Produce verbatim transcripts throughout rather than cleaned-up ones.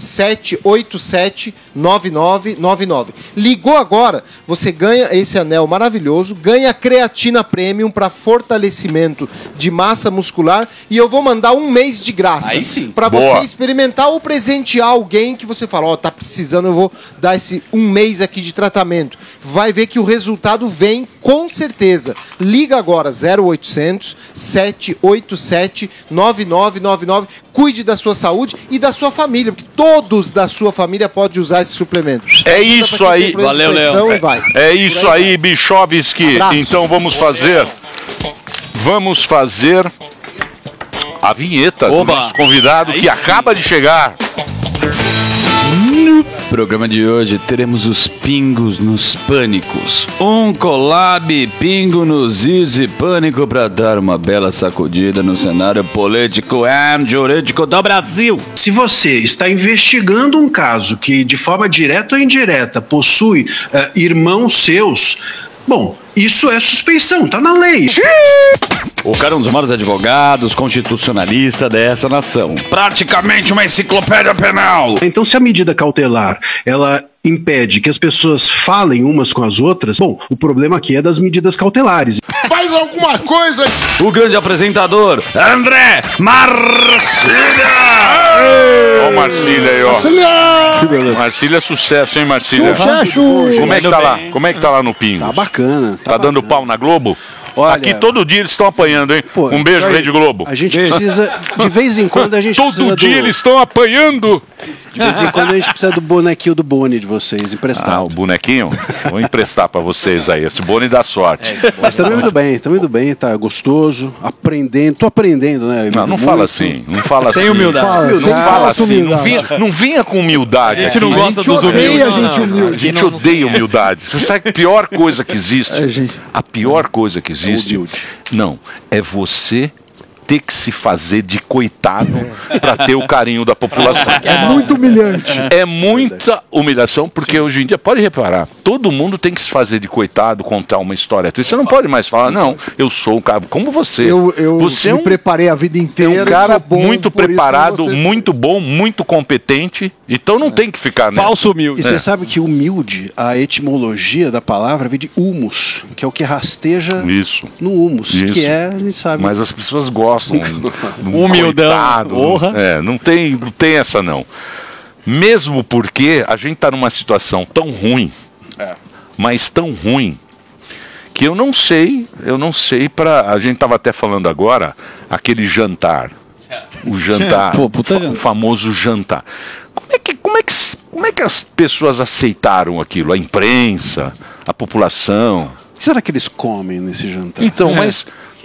sete oito sete, nove nove nove nove. Ligou agora, você ganha esse anel maravilhoso, ganha creatina premium para fortalecimento de massa muscular e eu vou mandar um mês de graça. Aí sim. Para você experimentar ou presentear alguém que você fala, ó, oh, tá precisando, eu vou dar esse um mês aqui de tratamento. Vai ver que o resultado vem com certeza. Liga agora, zero oitocentos, sete oito sete, nove nove nove nove. Cuide da sua saúde e da sua família, porque todos da sua família podem usar esse suplemento. É isso aí. Valeu, Léo. É, é isso aí, Bichovski. Abraço. Então vamos fazer... Vamos fazer a vinheta Oba. do nosso convidado aí que sim. acaba de chegar. No programa de hoje teremos os pingos nos pânicos. Um collab pingo nos Easy Pânico para dar uma bela sacudida no cenário político e jurídico do Brasil. Se você está investigando um caso que de forma direta ou indireta possui uh, irmãos seus, bom, isso é suspeição, tá na lei. O cara é um dos maiores advogados constitucionalistas dessa nação. Praticamente uma enciclopédia penal. Então, se a medida cautelar, ela impede que as pessoas falem umas com as outras, bom, o problema aqui é das medidas cautelares. Faz alguma coisa! O grande apresentador, André Marcília! Ó o Marcília aí, ó. Marcília! Marcília é sucesso, hein, Marcília? Sucesso! Como é que tá lá? Como é que tá lá no Pingo? Tá bacana. Tá, tá dando pau na Globo? Olha, aqui todo dia eles estão apanhando, hein? Pô, um beijo, Rede Globo. A gente precisa, de vez em quando a gente todo precisa dia do... eles estão apanhando. De vez em quando a gente precisa do bonequinho do Boni de vocês, emprestado. Ah, o bonequinho? Vou emprestar pra vocês aí. Esse Boni dá sorte. É, mas tá indo bem, tá indo bem, tá gostoso, aprendendo, tô aprendendo, né? Não, não muito. fala assim, não fala assim. Sem humildade. Fala, não fala, fala assim, humildade. não vinha, não vinha com humildade. A gente não aqui. gosta a gente dos odeia humildes. a gente humilde. A gente odeia humildade. Você sabe que a pior coisa que existe? É, gente. A pior coisa que existe? É humilde. Não, é você ter que se fazer de coitado para ter o carinho da população. É muito humilhante. É muita humilhação, porque hoje em dia, pode reparar, todo mundo tem que se fazer de coitado, contar uma história triste. Você não pode mais falar, não, eu sou um cara como você. Eu, eu você me é um, preparei a vida inteira. é um cara bom, muito preparado, você... muito bom, muito competente. Então não é. tem que ficar nessa. Falso humilde. E você é. sabe que humilde, a etimologia da palavra vem de humus, que é o que rasteja Isso. no humus, Isso. que é, a gente sabe. Mas as pessoas gostam. Um Humildão. Coitado, Porra. É, não tem, não tem essa não. Mesmo porque a gente está numa situação tão ruim, é. mas tão ruim, que eu não sei, eu não sei para a gente estava até falando agora, aquele jantar, o jantar, Pô, puta fa jantar. o famoso jantar. Como é que, como é que, como é que as pessoas aceitaram aquilo? A imprensa, a população? O que será que eles comem nesse jantar? Então, mas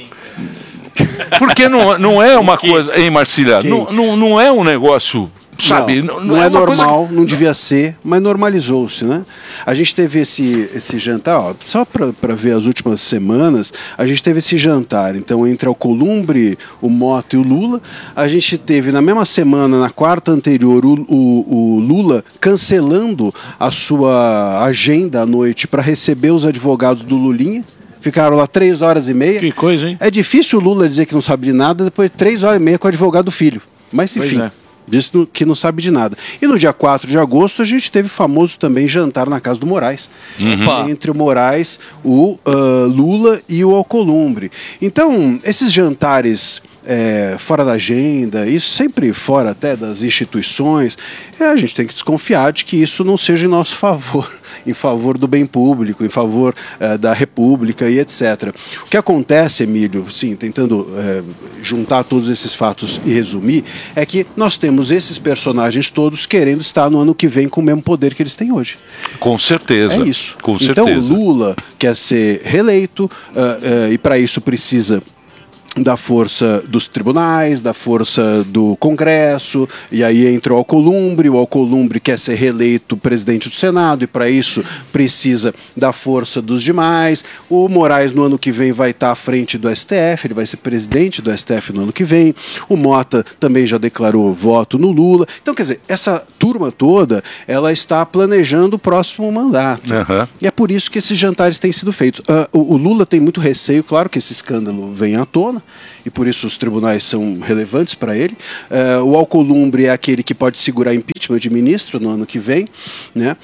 porque não, não é uma coisa, hein, Marcília? Não, não, não é um negócio, sabe? Não, não, não é, é uma normal, coisa... não devia ser, mas normalizou-se, né? A gente teve esse, esse jantar, ó, só para ver as últimas semanas, a gente teve esse jantar, então, entre Alcolumbre, o Mota e o Lula. A gente teve, na mesma semana, na quarta anterior, o, o, o Lula cancelando a sua agenda à noite para receber os advogados do Lulinha. Ficaram lá três horas e meia. Que coisa, hein? É difícil o Lula dizer que não sabe de nada depois de três horas e meia com o advogado do filho. Mas, enfim, é. disse que não sabe de nada. E no dia quatro de agosto a gente teve o famoso também jantar na casa do Moraes. Uhum. Entre o Moraes, o uh, Lula e o Alcolumbre. Então, esses jantares... É, fora da agenda, isso sempre fora até das instituições, é, a gente tem que desconfiar de que isso não seja em nosso favor, em favor do bem público, em favor é, da República e etcétera. O que acontece, Emílio, sim, tentando é, juntar todos esses fatos e resumir, é que nós temos esses personagens todos querendo estar no ano que vem com o mesmo poder que eles têm hoje. Com certeza. É isso. Com então, certeza. Lula quer ser reeleito uh, uh, e para isso precisa da força dos tribunais, da força do Congresso, e aí entra o Alcolumbre, o Alcolumbre quer ser reeleito presidente do Senado, e para isso precisa da força dos demais. O Moraes no ano que vem vai estar à frente do S T F, ele vai ser presidente do S T F no ano que vem. O Mota também já declarou voto no Lula. Então, quer dizer, essa turma toda, ela está planejando o próximo mandato. Uhum. E é por isso que esses jantares têm sido feitos. Uh, o, o Lula tem muito receio, claro que esse escândalo vem à tona, e por isso os tribunais são relevantes para ele. Uh, o Alcolumbre é aquele que pode segurar impeachment. impeachment de ministro no ano que vem, né?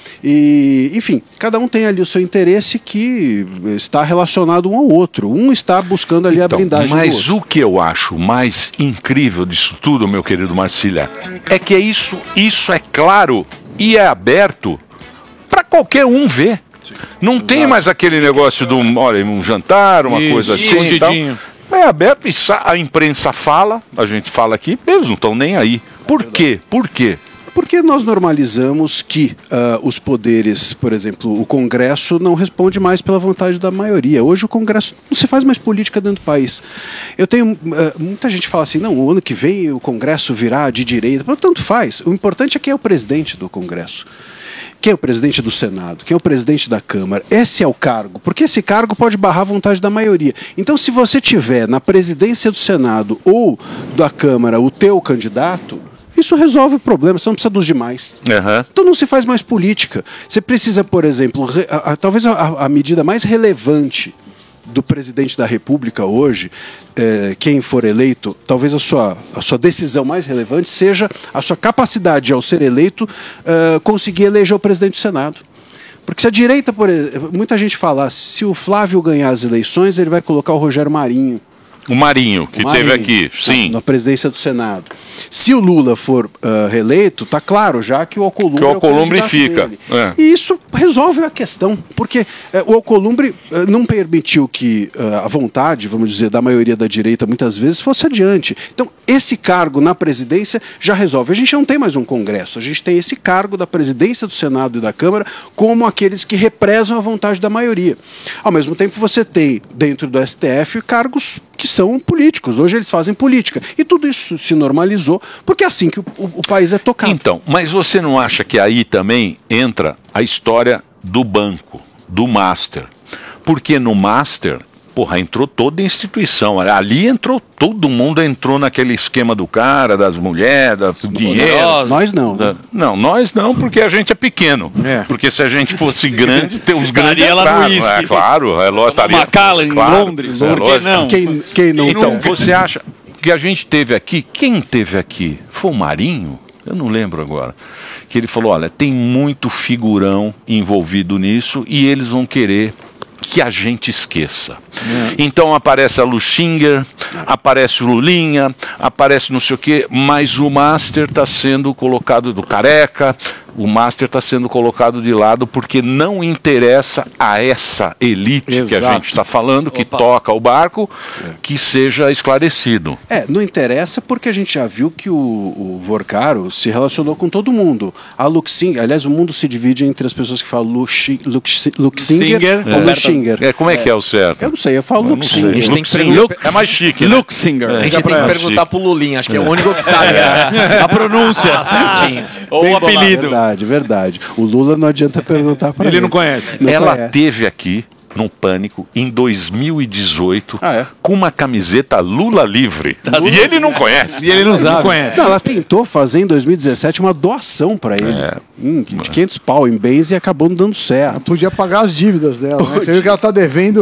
E, enfim, cada um tem ali o seu interesse que está relacionado um ao outro. Um está buscando ali Então, a blindagem mas do outro. o que eu acho mais incrível disso tudo, meu querido Marcília, é que é isso, isso é claro e é aberto para qualquer um ver. Não Exato. Tem mais aquele negócio do, olha, um jantar, uma isso, coisa assim e tal. É aberto e a imprensa fala, a gente fala aqui, eles não estão nem aí. Por quê? Por quê? Porque nós normalizamos que uh, os poderes, por exemplo, o Congresso não responde mais pela vontade da maioria. Hoje o Congresso não se faz mais política dentro do país. Eu tenho uh, muita gente fala assim, não, o ano que vem o Congresso virá de direita. Mas tanto faz. O importante é quem é o presidente do Congresso. Quem é o presidente do Senado? Quem é o presidente da Câmara? Esse é o cargo, porque esse cargo pode barrar a vontade da maioria. Então, se você tiver na presidência do Senado ou da Câmara o teu candidato, isso resolve o problema, você não precisa dos demais. Uhum. Então não se faz mais política. Você precisa, por exemplo, re, a, a, talvez a, a medida mais relevante do presidente da República hoje, é, quem for eleito, talvez a sua, a sua decisão mais relevante seja a sua capacidade, ao ser eleito, uh, conseguir eleger o presidente do Senado. Porque se a direita, por exemplo, muita gente fala, se o Flávio ganhar as eleições, ele vai colocar o Rogério Marinho. O Marinho, que o Marinho, teve aqui, sim. Na, na presidência do Senado. Se o Lula for uh, reeleito, tá claro já que o Alcolumbre, que o Alcolumbre é o fica. É. E isso resolve a questão, porque uh, o Alcolumbre uh, não permitiu que uh, a vontade, vamos dizer, da maioria da direita, muitas vezes, fosse adiante. Então, esse cargo na presidência já resolve. A gente não tem mais um Congresso, a gente tem esse cargo da presidência do Senado e da Câmara como aqueles que represam a vontade da maioria. Ao mesmo tempo, você tem, dentro do S T F, cargos que são políticos. Hoje eles fazem política. E tudo isso se normalizou, porque é assim que o, o, o país é tocado. Então, mas você não acha que aí também entra a história do banco, do Master? Porque no Master, porra, entrou toda a instituição. Ali entrou, todo mundo entrou naquele esquema do cara, das mulheres, do dinheiro. Nós não. Né? Não, nós não, porque a gente é pequeno. É. Porque se a gente fosse grande, tem os grandes entraram. É claro, é lotaria. Macallan, em claro, Londres, é, por que não? Quem, quem não então, tem? você acha que a gente teve aqui, quem teve aqui? Foi o Marinho? Eu não lembro agora. Que ele falou, olha, tem muito figurão envolvido nisso e eles vão querer que a gente esqueça. É. Então aparece a Luxinger, é. aparece o Lulinha, aparece não sei o quê, mas o Master está sendo colocado do careca, o Master está sendo colocado de lado porque não interessa a essa elite Exato. Que a gente está falando, que Opa. Toca o barco, é. que seja esclarecido. É, não interessa porque a gente já viu que o, o Vorcaro se relacionou com todo mundo. A Luxinger, aliás, o mundo se divide entre as pessoas que falam Luxi, Luxi, Luxinger ou Luxinger. É, como é, é que é o certo? Eu não sei, eu falo Luxinger. A gente tem que Lux, é mais chique, né? Luxinger. É. A gente tem que perguntar pro Lulinha, acho que é o único que sabe a, a pronúncia certinho. Ou o apelido. Verdade, verdade. O Lula não adianta perguntar para ele. Ele não conhece. Não Ela conhece. Teve aqui, no Pânico, em dois mil e dezoito, ah, é? com uma camiseta Lula livre. Tá e ele não conhece. E ele não sabe. Não conhece. Não, ela tentou fazer em dois mil e dezessete uma doação para ele. É. Hum, de quinhentos pau em bens e acabou não dando certo. Ela podia pagar as dívidas dela, né? Você viu que ela tá devendo.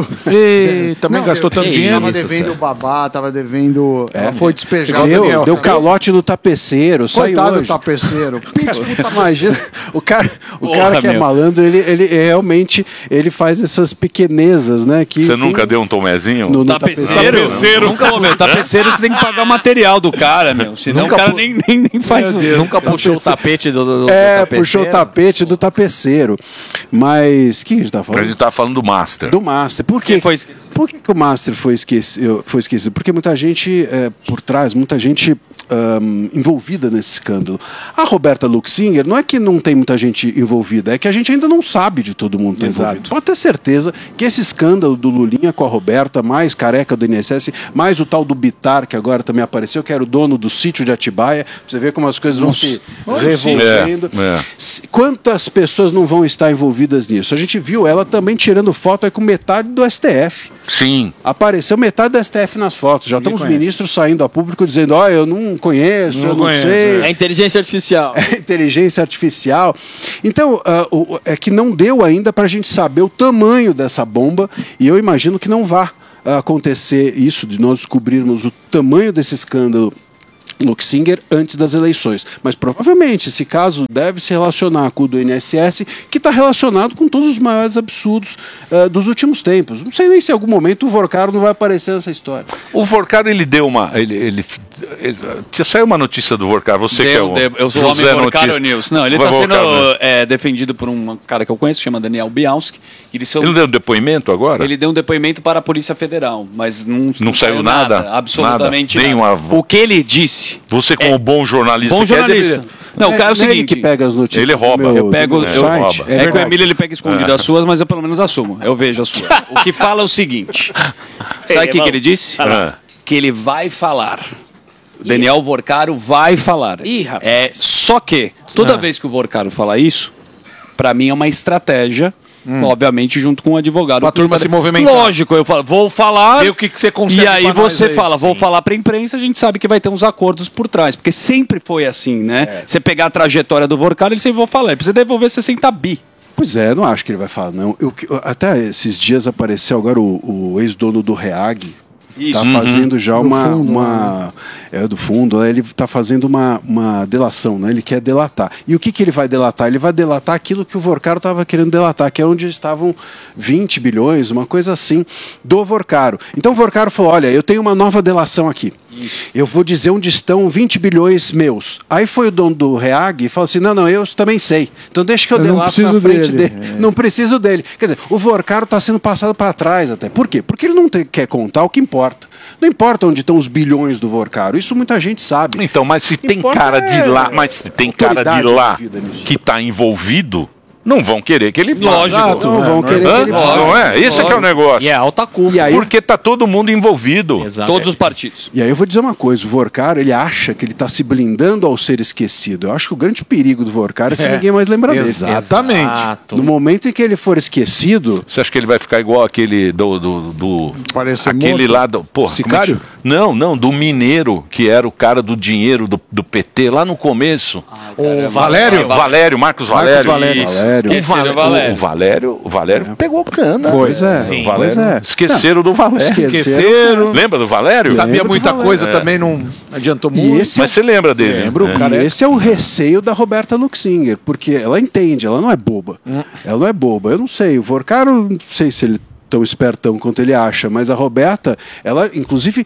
E também não, gastou tanto dinheiro. Tava devendo o babá, tava devendo. É, ela foi despejada. Deu, deu calote no tapeceiro. Coitado saiu do tapeceiro. Imagina, o cara, o Porra, cara que meu. é malandro, ele, ele realmente ele faz essas pequenezas, né? Que, você enfim, nunca deu um tomezinho? No, no tapeceiro? tapeceiro. Nunca, meu, tapeceiro você tem que pagar material do cara, meu. Senão nunca o cara nem, nem, nem faz isso. Nunca puxou o tapete do, do, do É, tapeceiro. puxou o tapete do tapeceiro. Mas, o que a gente tá falando? A gente tá falando do Master. Do Master. Por quê? Quem foi esquecido? Por que, que o Master foi esquecido? Foi esquecido? Porque muita gente é, por trás, muita gente um, envolvida nesse escândalo. A Roberta Luxinger, não é que não tem muita gente envolvida, é que a gente ainda não sabe de todo mundo que tá envolvido. Pode ter certeza que esse escândalo do Lulinha com a Roberta, mais careca do I N S S, mais o tal do Bitar, que agora também apareceu, que era o dono do sítio de Atibaia, pra você ver como as coisas vão se revolvendo. É, é. Quantas pessoas não vão estar envolvidas nisso? A gente viu ela também tirando foto aí com metade do S T F. Sim. Apareceu metade do S T F nas fotos. Já estão os ministros saindo a público dizendo, ó, oh, eu não conheço, não eu não conheço, sei. É inteligência artificial. É inteligência artificial. Então, uh, o, é que não deu ainda para a gente saber o tamanho dessa bomba, e eu imagino que não vá uh, acontecer isso, de nós descobrirmos o tamanho desse escândalo Luxinger antes das eleições. Mas provavelmente esse caso deve se relacionar com o do I N S S, que está relacionado com todos os maiores absurdos uh, dos últimos tempos. Não sei nem se em algum momento o Vorcaro não vai aparecer nessa história. O Vorcaro, ele deu uma... Ele, ele, ele, ele saiu uma notícia do Vorcaro, você deu, que é o... Deu, eu sou o homem Vorcaro News. Não, ele está sendo é, defendido por um cara que eu conheço, chama Daniel Bialski. Ele, sou, ele não deu um depoimento agora? Ele deu um depoimento para a Polícia Federal, mas não, não, não saiu nada? nada absolutamente nada. nada. Uma... O que ele disse... Você como é, bom jornalista... Bom jornalista. Deve... Não, o cara é o seguinte... Ele que pega as notícias. Ele rouba. Meu, eu pego... Eu, eu site. É, é que o Emílio ele pega escondido é. as suas, mas eu pelo menos assumo. Eu vejo as suas. O que fala é o seguinte... Sabe o que, que ele disse? Ah. Que ele vai falar... Daniel Vorcaro vai falar. Ih, é, só que, toda ah. vez que o Vorcaro fala isso, pra mim é uma estratégia, hum. obviamente, junto com o advogado. Pra turma se movimentar. Lógico, eu falo, vou falar. Vê o que, que você consegue. E aí você aí. fala, vou Sim. falar pra imprensa, a gente sabe que vai ter uns acordos por trás. Porque sempre foi assim, né? É. Você pegar a trajetória do Vorcaro, ele sempre vai falar, ele precisa devolver sessenta bi. Pois é, não acho que ele vai falar, não. Eu, até esses dias apareceu agora o, o ex-dono do Reag. Está fazendo uhum. já uma... Fundo, uma né? É do fundo, ele está fazendo uma, uma delação, né? Ele quer delatar. E o que, que ele vai delatar? Ele vai delatar aquilo que o Vorcaro estava querendo delatar, que é onde estavam vinte bilhões, uma coisa assim, do Vorcaro. Então o Vorcaro falou, olha, eu tenho uma nova delação aqui. Isso. Eu vou dizer onde estão vinte bilhões meus. Aí foi o dono do Reag e falou assim, não, não, eu também sei. Então deixa que eu, eu delato na frente dele. dele. É. Não preciso dele. Quer dizer, o Vorcaro está sendo passado para trás até. Por quê? Porque ele não te, quer contar o que importa. Não importa onde estão os bilhões do Vorcaro. Isso muita gente sabe. Então, mas se tem cara é... de lá, mas se tem cara de lá que está envolvido... Não vão querer que ele faça. Lógico. Não, não vão querer Hã? que ele faça. Não é? Esse é que é o negócio. E é alta culpa. E aí, porque tá todo mundo envolvido. Exato. Todos os partidos. E aí eu vou dizer uma coisa, o Vorcaro, ele acha que ele está se blindando ao ser esquecido. Eu acho que o grande perigo do Vorcaro é se é. ninguém mais lembra dele. Exatamente. Exato. No momento em que ele for esquecido... Você acha que ele vai ficar igual aquele do... do, do Parece aquele morto. lá do... Porra, Sicário? É não, não, do mineiro, que era o cara do dinheiro do, do P T, lá no começo. Ai, o Valério? Valério, Marcos Valério. Marcos Valério. Valério. Esqueceram o Valério. O Valério, o Valério é. pegou cana. Pois é. Sim. O Valério, pois é. Esqueceram não. do Valério. Esqueceram. Lembra do Valério? Sabia Lembro muita coisa é. também, não adiantou muito. Esse Mas você lembra dele? Lembro. É. E esse é o receio da Roberta Luxinger, porque ela entende, ela não é boba. Hum. Ela não é boba. Eu não sei, o Vorcaro, não sei se ele tão espertão quanto ele acha, mas a Roberta, ela, inclusive,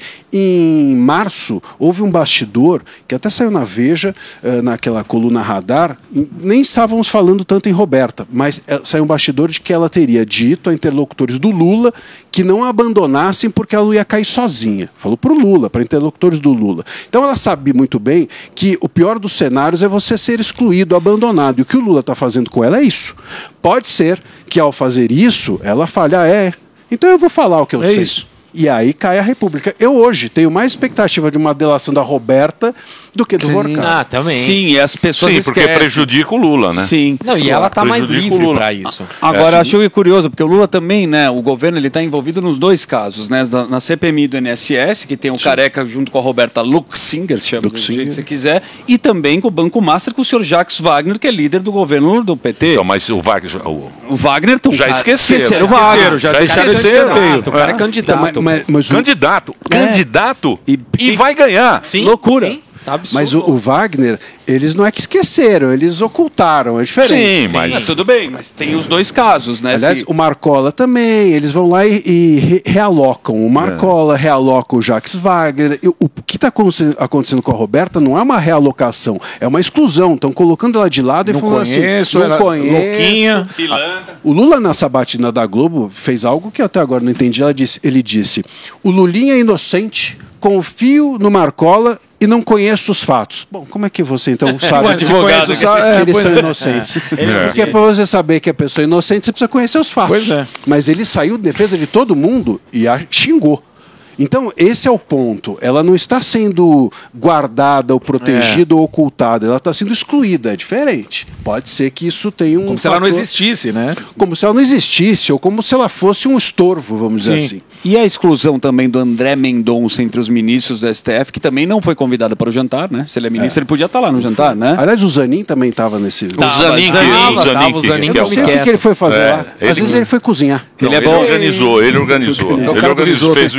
em março, houve um bastidor que até saiu na Veja, uh, naquela coluna Radar, nem estávamos falando tanto em Roberta, mas uh, saiu um bastidor de que ela teria dito a interlocutores do Lula que não a abandonassem porque ela ia cair sozinha. Falou para o Lula, para interlocutores do Lula. Então ela sabe muito bem que o pior dos cenários é você ser excluído, abandonado. E o que o Lula está fazendo com ela é isso. Pode ser que ao fazer isso, ela fale, ah, é, então eu vou falar o que eu é sei. Isso. E aí cai a República. Eu hoje tenho mais expectativa de uma delação da Roberta do que do Vorcaro. Ah, também. Sim, e as pessoas Sim, esquecem. porque prejudica o Lula, né? Sim. Não, e ela tá mais Prejudica o livre Lula. pra isso. Agora, É. achei curioso, porque o Lula também, né, o governo, ele tá envolvido nos dois casos, né, na, na C P M I do I N S S, que tem o Careca junto com a Roberta Luxinger, se chama Luxinger. do jeito que você quiser, e também com o Banco Master, com o senhor Jacques Wagner, que é líder do governo do P T. Então, mas o Wagner... O... O Wagner... Tão Já cara, esqueceram. esqueceram o Já Wagner. já Já esqueceram. esqueceram. O cara é candidato. Então, mas, mas o, Candidato. É. Candidato. E- E, e- vai ganhar. Sim, Loucura. Sim, tá absurdo. mas o, o Wagner, eles não é que esqueceram, eles ocultaram, é diferente. Sim, mas... Mas tudo bem, mas tem os dois casos, né? Aliás, se- o Marcola também, eles vão lá e, e re- realocam o Marcola, realocam o Jacques Wagner. E o, o que está acontecendo com a Roberta não é uma realocação, é uma exclusão. Estão colocando ela de lado e Não falando conheço, assim, não ela- conheço. louquinha. Pilantra. O Lula, na sabatina da Globo, fez algo que eu até agora não entendi. Ela disse, ele disse, o Lulinha é inocente, confio no Marcola e não conheço os fatos. Bom, como é que você então sabe Um advogado que, que sabe- que é, eles pois são é. inocentes? É. Porque para você saber que a pessoa é inocente, você precisa conhecer os fatos. Pois é. Mas ele saiu de defesa de todo mundo e a xingou. Então, esse é o ponto. Ela não está sendo guardada ou protegida É. ou ocultada. Ela está sendo excluída. É diferente. Pode ser que isso tenha um Como se ela não fator- existisse, né? como se ela não existisse, ou como se ela fosse um estorvo, vamos dizer Sim. assim. E a exclusão também do André Mendonça entre os ministros do S T F, que também não foi convidado para o jantar, né? Se ele é ministro, ele podia estar lá no jantar, né? Aliás, o Zanin também estava nesse... O Zanin, que, tava, o Zanin, tava, o que- Zanin que é Eu o não sei o cara. que, que ele foi fazer É, lá. ele- Às vezes ele foi cozinhar. Não, Ele é ele bom. organizou, ele organizou. o Ele cara organizou, organizou, fez tem- o esquema.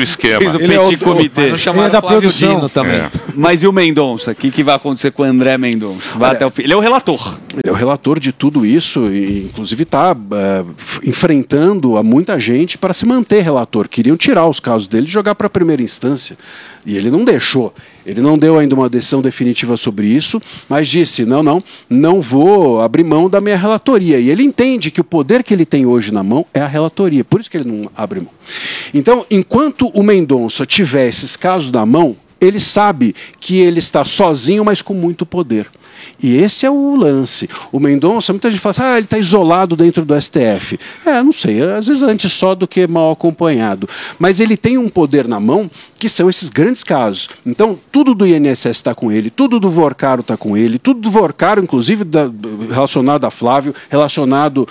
fez o Ele é petit o- comitê. Não chamaram Ele é da Flávio produção. Dino também. É. Mas e o Mendonça? O que, que vai acontecer com o André Mendonça? Vai até o fim. Ele é o relator. Ele é o relator de tudo isso e, inclusive, está enfrentando a muita gente para se manter relator. Queriam tirar os casos dele e jogar para a primeira instância. E ele não deixou. Ele não deu ainda uma decisão definitiva sobre isso, mas disse, não, não, não vou abrir mão da minha relatoria. E ele entende que o poder que ele tem hoje na mão é a relatoria, por isso que ele não abre mão. Então, enquanto o Mendonça tiver esses casos na mão, ele sabe que ele está sozinho, mas com muito poder. E esse é o lance. O Mendonça, muita gente fala assim, ah, ele está isolado dentro do S T F. É, não sei, às vezes antes só do que mal acompanhado. Mas ele tem um poder na mão que são esses grandes casos. Então, tudo do I N S S está com ele, tudo do Vorcaro está com ele, tudo do Vorcaro, inclusive da, relacionado a Flávio, relacionado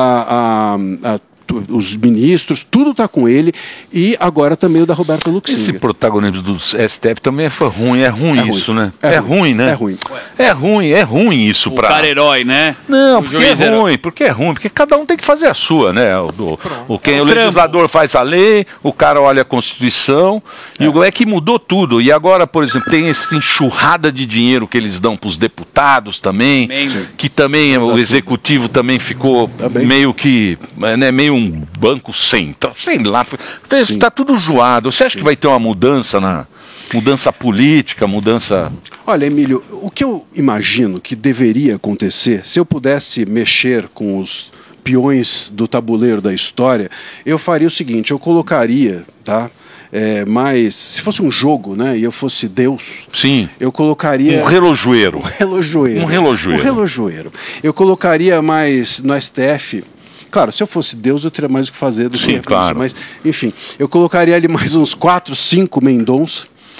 a, a, a os ministros, tudo está com ele, e agora também o da Roberta Luxemburgo. Esse protagonismo do S T F também foi ruim, é ruim, É ruim. isso, né? É É, ruim. ruim, né? É ruim. É ruim, é ruim isso O pra... cara herói, né? Não, O porque juiz é herói. ruim, porque é ruim, porque cada um tem que fazer a sua, né? O, do- o, quem, É o um trampo. legislador faz a lei, o cara olha a Constituição, e o é que mudou tudo. E agora, por exemplo, tem essa enxurrada de dinheiro que eles dão para os deputados também, Mendes. que também o executivo também ficou Também. meio que, né, meio um banco central, sei lá, está tudo zoado. Você acha que vai ter uma mudança na mudança política, mudança... Olha, Emílio, o que eu imagino que deveria acontecer, se eu pudesse mexer com os peões do tabuleiro da história, eu faria o seguinte, eu colocaria, tá? É, mas se fosse um jogo, né, e eu fosse Deus, Sim, eu colocaria um relojoeiro. um relojoeiro. Um relojoeiro. Um relojoeiro. Eu colocaria mais no S T F. Claro, se eu fosse Deus, eu teria mais o que fazer do Sim, que isso. claro. Mas, enfim, eu colocaria ali mais uns quatro, cinco Mendonça.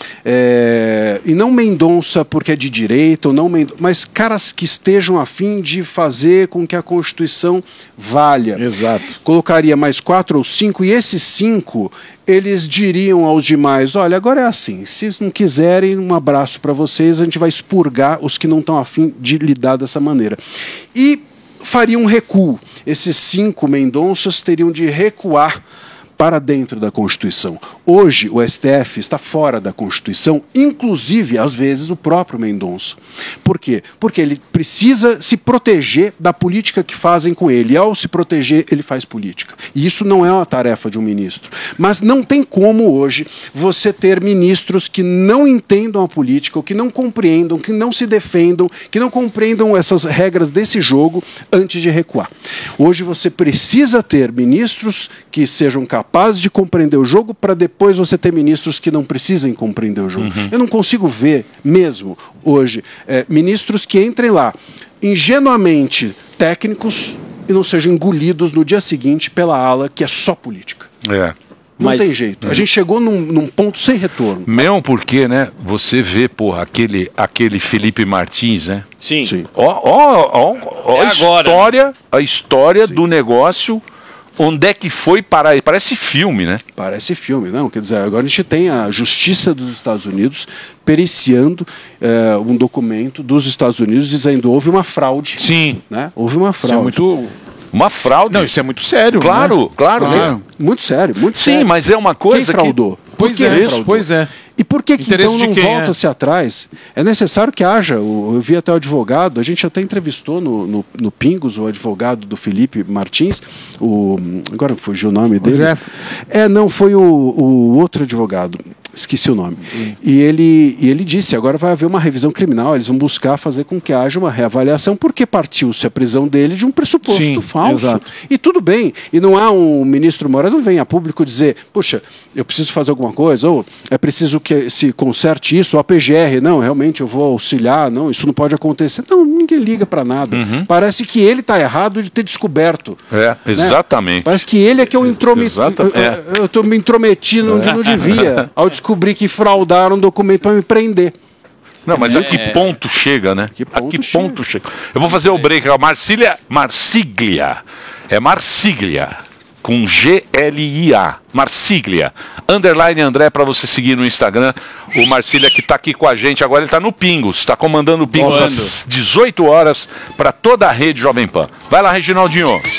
É, e não Mendonça porque é de direita, ou não Mendonça, mas caras que estejam a fim de fazer com que a Constituição valha. Exato. Colocaria mais quatro ou cinco, e esses cinco, eles diriam aos demais, olha, agora é assim, se não quiserem, um abraço para vocês, a gente vai expurgar os que não estão a fim de lidar dessa maneira. E faria um recuo. Esses cinco Mendonças teriam de recuar para dentro da Constituição. Hoje, o S T F está fora da Constituição, inclusive, às vezes, o próprio Mendonça. Por quê? Porque ele precisa se proteger da política que fazem com ele. E, ao se proteger, ele faz política. E isso não é uma tarefa de um ministro. Mas não tem como, hoje, você ter ministros que não entendam a política, ou que não compreendam, que não se defendam, que não compreendam essas regras desse jogo antes de recuar. Hoje, você precisa ter ministros que sejam capazes capazes de compreender o jogo para depois você ter ministros que não precisem compreender o jogo. Uhum. Eu não consigo ver mesmo hoje é, ministros que entrem lá ingenuamente técnicos e não sejam engolidos no dia seguinte pela ala que é só política. É. Não Mas- tem jeito. A gente chegou num, num ponto sem retorno. Mesmo porque, né, você vê, porra, aquele, aquele Felipe Martins, né? Sim. Sim. Ó, ó, ó, ó É a agora. história, a história do negócio, onde é que foi parar? Parece filme, né? Parece filme, não? Quer dizer, agora a gente tem a Justiça dos Estados Unidos periciando eh, um documento dos Estados Unidos dizendo que houve uma fraude. Sim. Né? Houve uma Isso fraude. é muito. Uma fraude. Não, isso é muito sério. Claro, né? claro. Claro. Muito sério, muito Sim, sério. mas é uma Quem coisa fraudou? Por Pois que é, fraudou? pois é. E por que, que Interesse então de não quem, é? volta-se atrás? É necessário que haja. o- Eu vi até o advogado, a gente até entrevistou no, no, no Pingos o advogado do Felipe Martins, o, agora fugiu o nome dele. Jeff. É, não, foi o, o outro advogado. Esqueci o nome. E ele, e ele disse, agora vai haver uma revisão criminal, eles vão buscar fazer com que haja uma reavaliação, porque partiu-se a prisão dele de um pressuposto Sim, falso. exato. E tudo bem. E não há um ministro Moraes, não vem a público dizer, puxa, eu preciso fazer alguma coisa, ou é preciso que se conserte isso, ou a P G R, não, realmente eu vou auxiliar, não, isso não pode acontecer. Não, ninguém liga para nada. Parece que ele está errado de ter descoberto. É, exatamente. Parece que ele é que eu intrometi. Exata- Eu- é. Eu estou me intrometindo onde não devia, ao descobrir que fraudaram um documento para me prender. Não, mas a que ponto chega, né? Que a ponto que chega? ponto chega? Eu vou fazer o break. A Marcília, Marsiglia. É Marsiglia. Com G L I A. Marsiglia. Underline André para você seguir no Instagram. O Marcília que está aqui com a gente. Agora ele está no Pingos. Está comandando o Pingos Voando. às dezoito horas para toda a rede Jovem Pan. Vai lá, Reginaldinho.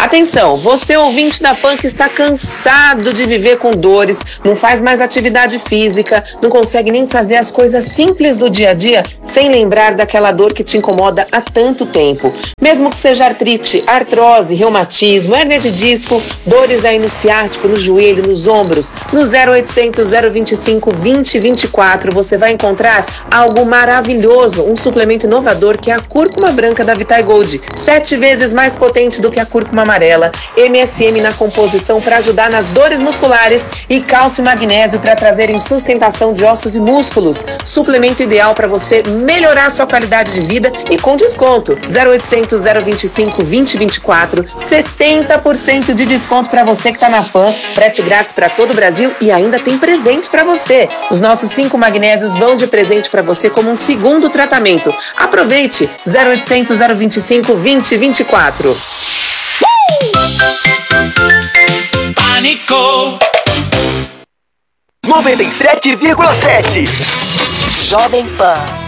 Atenção, você ouvinte da Pan que está cansado de viver com dores, não faz mais atividade física, não consegue nem fazer as coisas simples do dia a dia sem lembrar daquela dor que te incomoda há tanto tempo. Mesmo que seja artrite, artrose, reumatismo, hérnia de disco, dores aí no ciático, no joelho, nos ombros, no zero oitocentos, zero vinte e cinco, vinte, vinte e quatro você vai encontrar algo maravilhoso, um suplemento inovador que é a cúrcuma branca da Vitae Gold, sete vezes mais potente do que a cúrcuma amarela, M S M na composição para ajudar nas dores musculares e cálcio e magnésio para trazerem sustentação de ossos e músculos. Suplemento ideal para você melhorar sua qualidade de vida e com desconto. zero oitocentos, zero vinte e cinco, vinte, vinte e quatro, setenta por cento de desconto para você que está na Pan, frete grátis para todo o Brasil e ainda tem presente para você. Os nossos cinco magnésios vão de presente para você como um segundo tratamento. Aproveite! zero oitocentos, zero vinte e cinco, vinte, vinte e quatro. Pânico noventa e sete vírgula sete Jovem Pan.